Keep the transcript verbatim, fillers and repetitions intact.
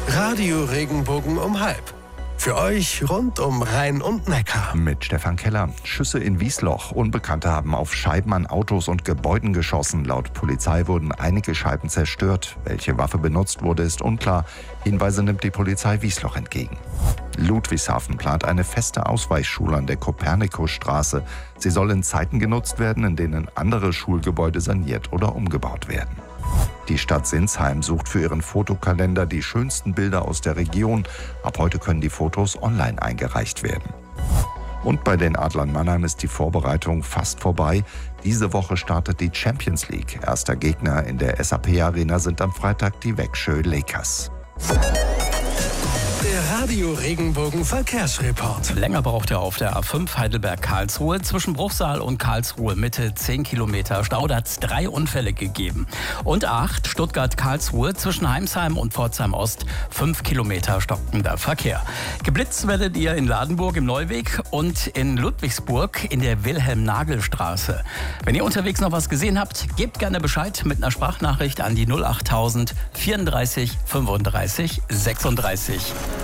Radio Regenbogen um halb. Für euch rund um Rhein und Neckar. Mit Stefan Keller. Schüsse in Wiesloch. Unbekannte haben auf Scheiben an Autos und Gebäuden geschossen. Laut Polizei wurden einige Scheiben zerstört. Welche Waffe benutzt wurde, ist unklar. Hinweise nimmt die Polizei Wiesloch entgegen. Ludwigshafen plant eine feste Ausweichschule an der Kopernikusstraße. Sie soll in Zeiten genutzt werden, in denen andere Schulgebäude saniert oder umgebaut werden. Die Stadt Sinsheim sucht für ihren Fotokalender die schönsten Bilder aus der Region. Ab heute können die Fotos online eingereicht werden. Und bei den Adlern Mannheim ist die Vorbereitung fast vorbei. Diese Woche startet die Champions League. Erster Gegner in der S A P Arena sind am Freitag die Växjö Lakers. Der Radio Regenbogen Verkehrsreport. Länger braucht er auf der A fünf Heidelberg-Karlsruhe. Zwischen Bruchsal und Karlsruhe Mitte zehn Kilometer Stau. Da hat es drei Unfälle gegeben. Und acht Stuttgart-Karlsruhe zwischen Heimsheim und Pforzheim Ost. fünf Kilometer stockender Verkehr. Geblitzt werdet ihr in Ladenburg im Neuweg und in Ludwigsburg in der Wilhelm-Nagel-Straße. Wenn ihr unterwegs noch was gesehen habt, gebt gerne Bescheid mit einer Sprachnachricht an die null achttausend vierunddreißig fünfunddreißig sechsunddreißig.